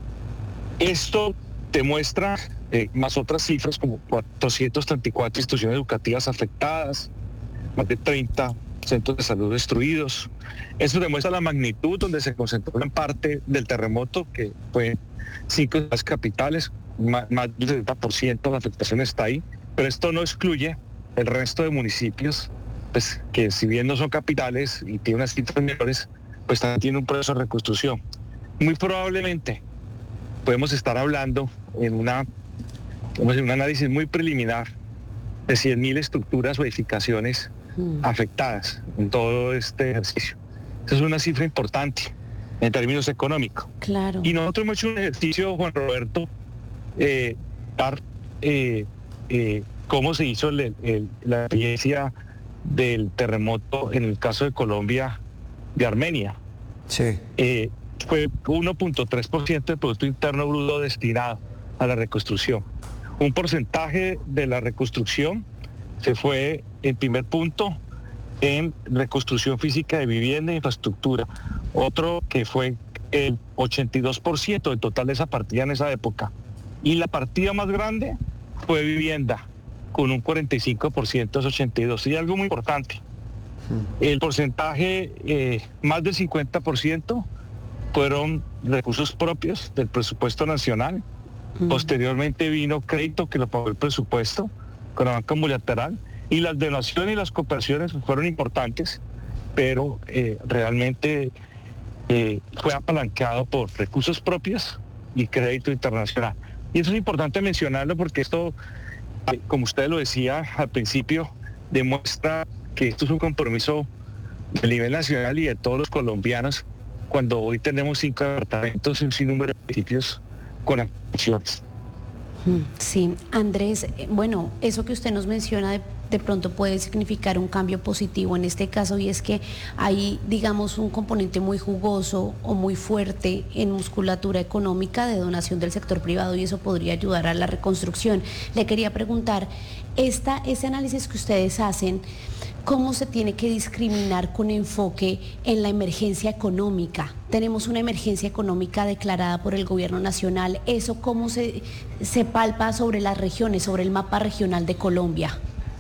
Esto te muestra eh, más otras cifras como cuatrocientas treinta y cuatro instituciones educativas afectadas, más de treinta centros de salud destruidos. Eso demuestra la magnitud donde se concentró gran parte del terremoto, que fue cinco ciudades capitales, más, más del setenta por ciento de la afectación está ahí, pero esto no excluye el resto de municipios, pues que si bien no son capitales y tienen unas cifras menores, pues también tienen un proceso de reconstrucción. Muy probablemente podemos estar hablando en una, en un análisis muy preliminar de cien mil estructuras o edificaciones mm. afectadas en todo este ejercicio. Esa es una cifra importante en términos económicos. Claro. Y nosotros hemos hecho un ejercicio, Juan Roberto, eh, dar eh, eh, cómo se hizo el, el, la experiencia del terremoto en el caso de Colombia, de Armenia. Sí. Eh, fue uno punto tres por ciento del Producto Interno Bruto destinado a la reconstrucción. Un porcentaje de la reconstrucción se fue, en primer punto, en reconstrucción física de vivienda e infraestructura. Otro que fue el ochenta y dos por ciento del total de esa partida en esa época. Y la partida más grande fue vivienda, con un cuarenta y cinco por ciento, es ochenta y dos. Y algo muy importante, el porcentaje, eh, más del cincuenta por ciento, fueron recursos propios del presupuesto nacional. Mm. Posteriormente vino crédito que lo pagó el presupuesto con la banca multilateral, y las donaciones y las cooperaciones fueron importantes, pero eh, realmente eh, fue apalancado por recursos propios y crédito internacional. Y eso es importante mencionarlo porque esto, eh, como usted lo decía al principio, demuestra que esto es un compromiso a nivel nacional y de todos los colombianos, cuando hoy tenemos cinco departamentos y un sinnúmero de municipios con acciones. Sí, Andrés, bueno, eso que usted nos menciona de, de pronto puede significar un cambio positivo en este caso, y es que hay, digamos, un componente muy jugoso o muy fuerte en musculatura económica de donación del sector privado, y eso podría ayudar a la reconstrucción. Le quería preguntar, esta, ese análisis que ustedes hacen, ¿cómo se tiene que discriminar con enfoque en la emergencia económica? Tenemos una emergencia económica declarada por el gobierno nacional. ¿Eso cómo se, se palpa sobre las regiones, sobre el mapa regional de Colombia?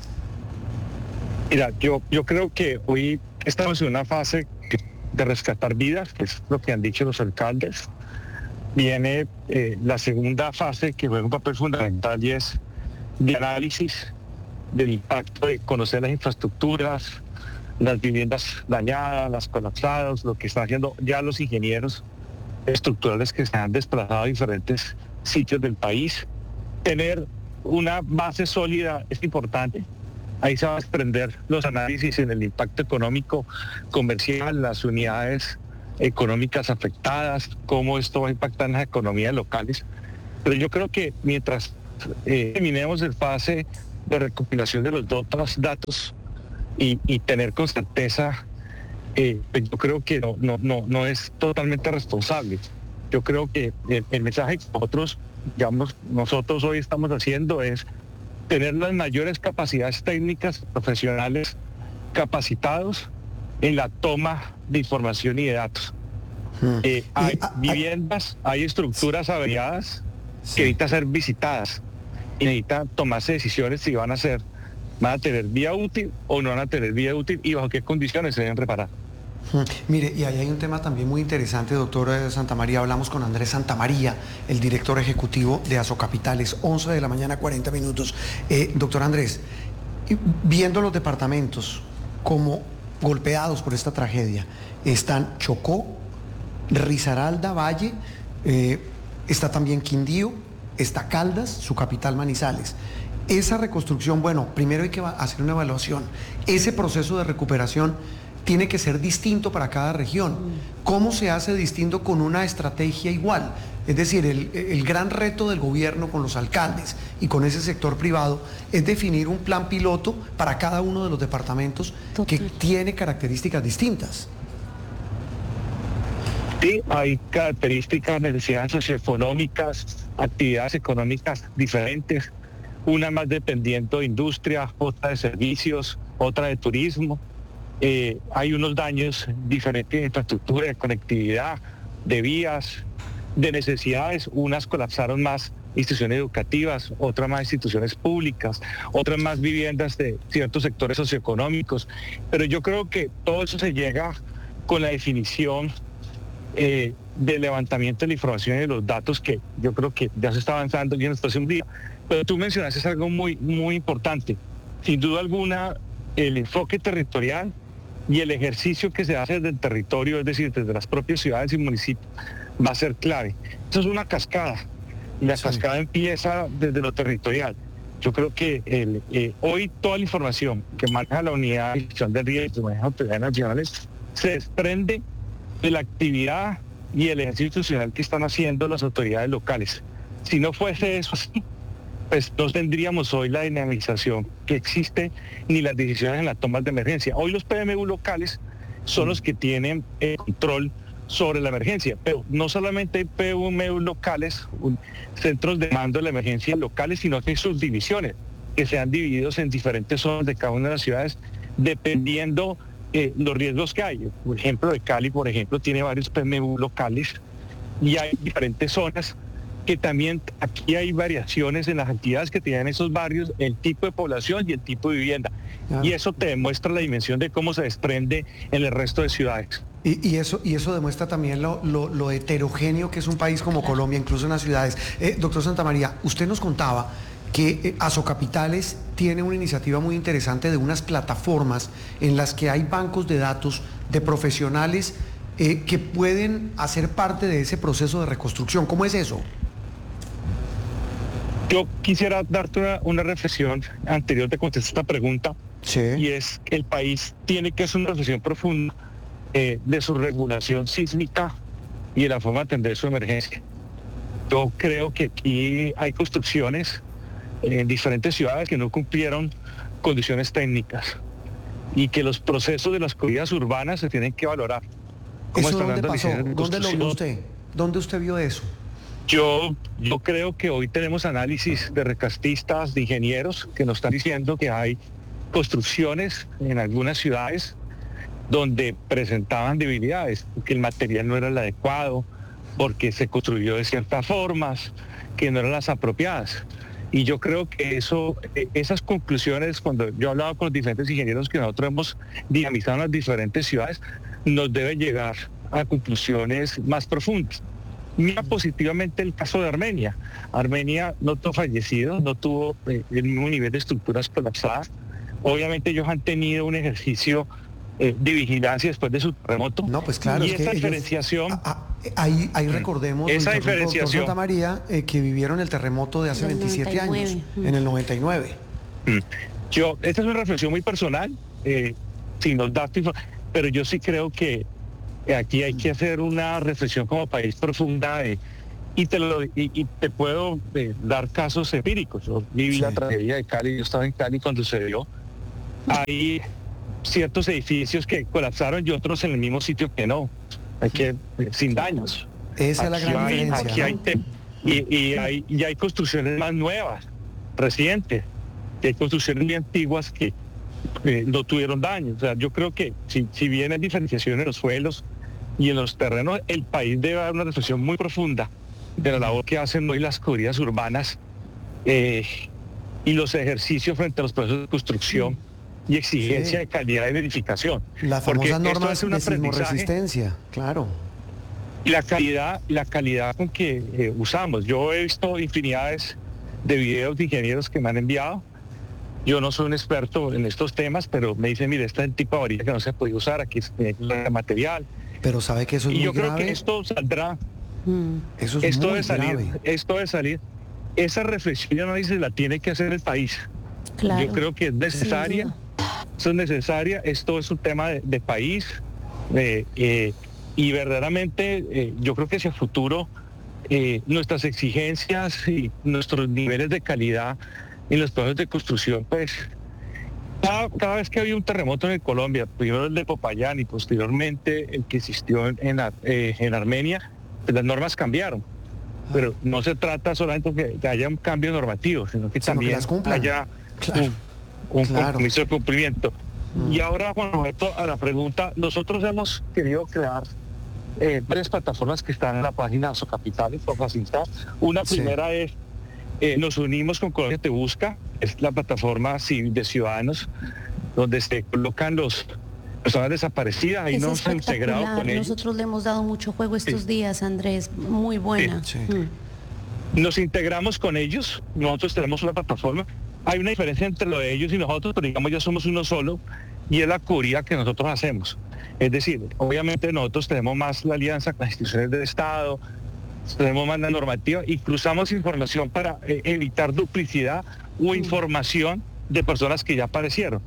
Mira, yo, yo creo que hoy estamos en una fase de rescatar vidas, que es lo que han dicho los alcaldes. Viene eh, la segunda fase, que juega un papel fundamental, y es de análisis del impacto de conocer las infraestructuras, las viviendas dañadas, las colapsadas, lo que están haciendo ya los ingenieros estructurales que se han desplazado a diferentes sitios del país. Tener una base sólida es importante. Ahí se van a desprender los análisis en el impacto económico, comercial, las unidades económicas afectadas, cómo esto va a impactar en las economías locales. Pero yo creo que mientras eh, terminemos el fase de recopilación de los datos y, y tener con certeza, eh, yo creo que no, no, no, no es totalmente responsable. Yo creo que el, el mensaje que nosotros, digamos, nosotros hoy estamos haciendo es tener las mayores capacidades técnicas, profesionales capacitados en la toma de información y de datos. Hmm. Eh, hay y, viviendas, hay estructuras averiadas sí. que necesitan ser visitadas y necesitan tomarse decisiones si van a ser, van a tener vía útil o no van a tener vía útil y bajo qué condiciones se deben reparar. Hmm. Mire, y ahí hay un tema también muy interesante, doctor Santamaría. Hablamos con Andrés Santamaría, el director ejecutivo de Asocapitales, once de la mañana, cuarenta minutos. Eh, doctor Andrés, viendo los departamentos como golpeados por esta tragedia, están Chocó, Risaralda, Valle, eh, está también Quindío, está Caldas, su capital Manizales. Esa reconstrucción, bueno, primero hay que hacer una evaluación. Ese proceso de recuperación tiene que ser distinto para cada región. ¿Cómo se hace distinto con una estrategia igual? Es decir, el, el gran reto del gobierno con los alcaldes y con ese sector privado es definir un plan piloto para cada uno de los departamentos Total. que tiene características distintas. Sí, hay características, necesidades socioeconómicas, actividades económicas diferentes, una más dependiente de industria, otra de servicios, otra de turismo. Eh, hay unos daños diferentes de infraestructura, de conectividad, de vías, de necesidades. Unas colapsaron más instituciones educativas, otras más instituciones públicas, otras más viviendas de ciertos sectores socioeconómicos. Pero yo creo que todo eso se llega con la definición eh, del levantamiento de la información y de los datos, que yo creo que ya se está avanzando y en el próximo día. Pero tú mencionaste algo muy, muy importante. Sin duda alguna, el enfoque territorial y el ejercicio que se hace desde el territorio, es decir, desde las propias ciudades y municipios, va a ser clave. Eso es una cascada, y la sí. cascada empieza desde lo territorial. Yo creo que el, eh, hoy toda la información que maneja la unidad de gestión de riesgos, que maneja autoridades nacionales, se desprende de la actividad y el ejercicio institucional que están haciendo las autoridades locales. Si no fuese eso así, pues no tendríamos hoy la dinamización que existe ni las decisiones en las tomas de emergencia. Hoy los P M U locales son los que tienen el control sobre la emergencia, pero no solamente hay P M U locales, un, centros de mando de la emergencia locales, sino que hay subdivisiones que se han dividido en diferentes zonas de cada una de las ciudades, dependiendo eh, los riesgos que hay. Por ejemplo, de Cali, por ejemplo, tiene varios P M U locales y hay diferentes zonas que también aquí hay variaciones en las actividades que tienen esos barrios, el tipo de población y el tipo de vivienda. Ah. Y eso te demuestra la dimensión de cómo se desprende en el resto de ciudades. Y, y, eso, y eso demuestra también lo, lo, lo heterogéneo que es un país como Colombia, incluso en las ciudades. Eh, doctor Santamaría, usted nos contaba que eh, Asocapitales tiene una iniciativa muy interesante de unas plataformas en las que hay bancos de datos de profesionales eh, que pueden hacer parte de ese proceso de reconstrucción. ¿Cómo es eso? Yo quisiera darte una, una reflexión anterior de contestar esta pregunta, sí. y es que el país tiene que hacer una reflexión profunda eh, de su regulación sísmica y de la forma de atender su emergencia. Yo creo que aquí hay construcciones en diferentes ciudades que no cumplieron condiciones técnicas y que los procesos de las corridas urbanas se tienen que valorar. ¿Cómo están dando licencias de construcción? ¿Dónde lo vio usted? ¿Dónde usted vio eso? Yo, yo creo que hoy tenemos análisis de recastistas, de ingenieros, que nos están diciendo que hay construcciones en algunas ciudades donde presentaban debilidades, que el material no era el adecuado, porque se construyó de ciertas formas, que no eran las apropiadas. Y yo creo que eso, esas conclusiones, cuando yo hablaba con los diferentes ingenieros que nosotros hemos dinamizado en las diferentes ciudades, nos deben llegar a conclusiones más profundas. Mira positivamente el caso de Armenia. Armenia no tuvo fallecidos, no tuvo eh, el mismo nivel de estructuras colapsadas. Obviamente ellos han tenido un ejercicio eh, de vigilancia después de su terremoto. No, pues claro. Y es esa que diferenciación... Ellos, a, a, ahí, ahí recordemos, esa doctor, diferenciación... doctor Santamaría, eh, que vivieron el terremoto de hace veintisiete años, en el noventa y nueve. Yo, esta es una reflexión muy personal, eh, sin los datos, pero yo sí creo que aquí hay que hacer una reflexión como país profunda de, y, te lo, y, y te puedo eh, dar casos empíricos. Yo viví sí. la tragedia de Cali, yo estaba en Cali cuando se dio. Hay ciertos edificios que colapsaron y otros en el mismo sitio que no, hay que, eh, sin daños. Esa es la gran hay, diferencia. Aquí ¿no? hay te, y, y, hay, y hay construcciones más nuevas, recientes, y hay construcciones muy antiguas que eh, no tuvieron daño. O sea, yo creo que si, si bien hay diferenciación en los suelos y en los terrenos, el país debe dar una reflexión muy profunda de la labor que hacen hoy las cuadrillas urbanas eh, y los ejercicios frente a los procesos de construcción y exigencia sí. de calidad de verificación. Las famosas normas de sismoresistencia, claro. Y la calidad, la calidad con que eh, usamos. Yo he visto infinidades de videos de ingenieros que me han enviado. Yo no soy un experto en estos temas, pero me dicen, mire, este es el tipo de varilla que no se puede usar, aquí es eh, material. Pero sabe que eso es y muy yo grave. creo que esto saldrá. Mm. Eso es esto muy de salir, grave. Esto de salir, esa reflexión y análisis la tiene que hacer el país. Claro. Yo creo que es necesaria. Eso es necesaria. Esto es un tema de, de país. Eh, eh, y verdaderamente eh, yo creo que hacia el futuro eh, nuestras exigencias y nuestros niveles de calidad en los procesos de construcción, pues cada, cada vez que había un terremoto en Colombia, primero el de Popayán y posteriormente el que existió en, en, eh, en Armenia, pues las normas cambiaron. Pero no se trata solamente de que haya un cambio normativo, sino que sino también que las cumplan. haya claro. un, un claro. compromiso de cumplimiento. Mm. Y ahora, Juan Roberto, a la pregunta, nosotros hemos querido crear eh, varias plataformas que están en la página Asocapitales por facilitar. Una sí. primera es, eh, nos unimos con Colombia Te Busca, es la plataforma civil de ciudadanos, donde se colocan los personas desaparecidas, ahí nos hemos integrado con ellos. Nosotros le hemos dado mucho juego estos sí. días, Andrés, muy buena. Sí. Sí. Mm. Nos integramos con ellos, nosotros tenemos una plataforma. Hay una diferencia entre lo de ellos y nosotros, pero digamos ya somos uno solo, y es la cubría que nosotros hacemos. Es decir, obviamente nosotros tenemos más la alianza con las instituciones del Estado, tenemos más la normativa y cruzamos información para eh, evitar duplicidad o información de personas que ya aparecieron.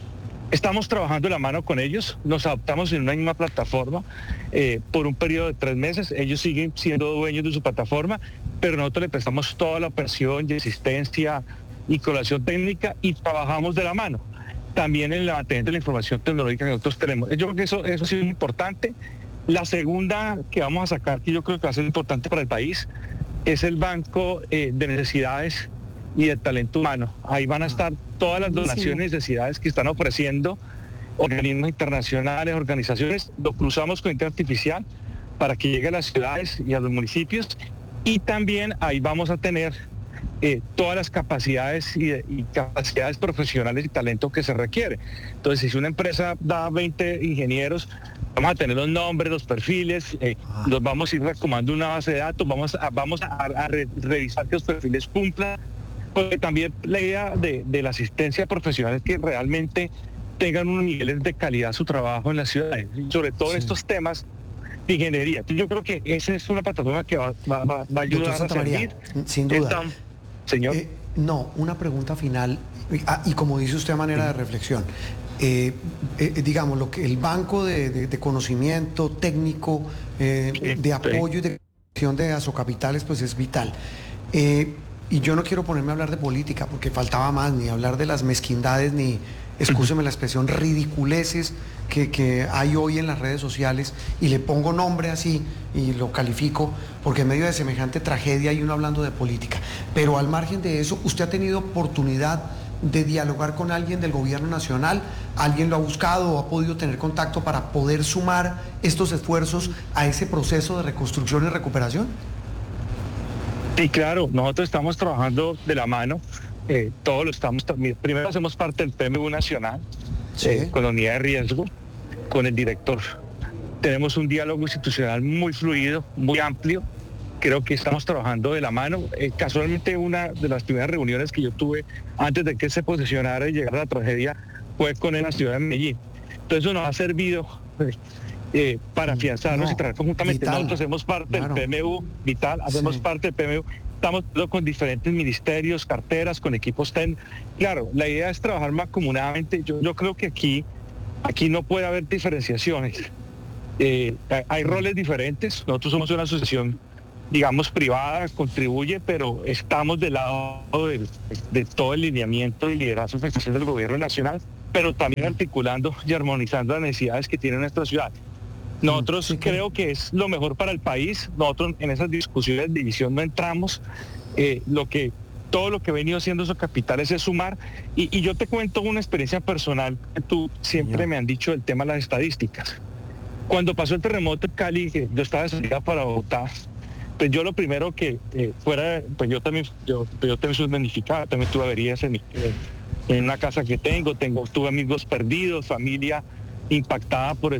Estamos trabajando de la mano con ellos, nos adoptamos en una misma plataforma eh, por un periodo de tres meses, ellos siguen siendo dueños de su plataforma, pero nosotros le prestamos toda la operación y asistencia y colaboración técnica y trabajamos de la mano. También en el mantenimiento de la información tecnológica que nosotros tenemos. Yo creo que eso, eso ha sido muy importante. La segunda que vamos a sacar, que yo creo que va a ser importante para el país, es el banco eh, de necesidades y de talento humano. Ahí van a estar todas las donaciones y necesidades que están ofreciendo organismos internacionales, organizaciones. Lo cruzamos con inteligencia artificial para que llegue a las ciudades y a los municipios. Y también ahí vamos a tener Eh, todas las capacidades y, y capacidades profesionales y talento que se requiere. Entonces, si una empresa da veinte ingenieros, vamos a tener los nombres, los perfiles, eh, ah. los vamos a ir recomendando una base de datos, vamos a, vamos a, a re, revisar que los perfiles cumplan, porque también la idea de, de la asistencia profesional es que realmente tengan unos niveles de calidad su trabajo en las ciudades, sobre todo sí. en estos temas de ingeniería. Entonces, yo creo que esa es una plataforma que va, va, va, va a ayudar a servir. Sin duda. Esta, Señor. Eh, no, una pregunta final, y, ah, y como dice usted a manera de reflexión, eh, eh, digamos, lo que el banco de, de, de conocimiento técnico, eh, sí, de apoyo sí. y de gestión de Asocapitales, pues es vital. Eh, y yo no quiero ponerme a hablar de política, porque faltaba más, ni hablar de las mezquindades, ni, excúseme la expresión, ridiculeces que, que hay hoy en las redes sociales, y le pongo nombre así y lo califico, porque en medio de semejante tragedia hay uno hablando de política. Pero al margen de eso, ¿usted ha tenido oportunidad de dialogar con alguien del gobierno nacional? ¿Alguien lo ha buscado o ha podido tener contacto para poder sumar estos esfuerzos a ese proceso de reconstrucción y recuperación? Sí, claro, nosotros estamos trabajando de la mano, eh, todos lo estamos, primero hacemos parte del P M U nacional, sí. eh, con la unidad de riesgo, con el director. Tenemos un diálogo institucional muy fluido, muy amplio, creo que estamos trabajando de la mano. Eh, casualmente una de las primeras reuniones que yo tuve antes de que se posicionara y llegara la tragedia fue con él en la ciudad de Medellín. Entonces eso nos ha servido eh, eh, para afianzarnos no, y trabajar conjuntamente. Vital. Nosotros hacemos parte claro. del P M U, Vital, hacemos sí. parte del P M U, estamos con diferentes ministerios, carteras, con equipos técnicos. Claro, la idea es trabajar mancomunadamente. Yo, yo creo que aquí, aquí no puede haber diferenciaciones. Eh, hay roles diferentes, nosotros somos una asociación, digamos, privada, contribuye, pero estamos del lado de, de todo el lineamiento y liderazgo del gobierno nacional, pero también articulando y armonizando las necesidades que tiene nuestra ciudad. Nosotros sí, que... creo que es lo mejor para el país. Nosotros en esas discusiones de división no entramos. Eh, lo que todo lo que he venido haciendo esos capitales es sumar. Y, y yo te cuento una experiencia personal que tú siempre Señor. me han dicho del tema de las estadísticas. Cuando pasó el terremoto en Cali, que yo estaba de salida para Bogotá, pues yo lo primero que eh, fuera, pues yo también, yo, yo también soy damnificada, también tuve averías en, mi, en una casa que tengo, tengo, tuve amigos perdidos, familia impactada por el